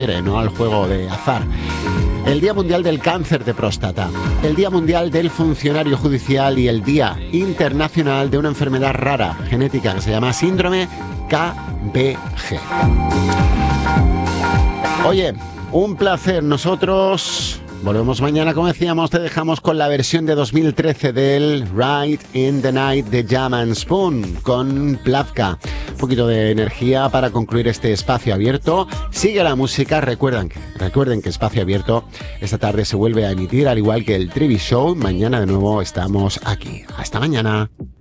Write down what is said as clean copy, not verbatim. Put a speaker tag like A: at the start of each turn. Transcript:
A: no al juego de azar. El Día Mundial del Cáncer de Próstata, el Día Mundial del Funcionario Judicial y el Día Internacional de una enfermedad rara genética que se llama síndrome KBG. Oye, un placer. Nosotros volvemos mañana, como decíamos. Te dejamos con la versión de 2013 del Ride in the Night de Jam and Spoon con Plavka. Un poquito de energía para concluir este espacio abierto. Sigue la música. Recuerden que Espacio Abierto esta tarde se vuelve a emitir, al igual que el Trivi Show. Mañana de nuevo estamos aquí. Hasta mañana.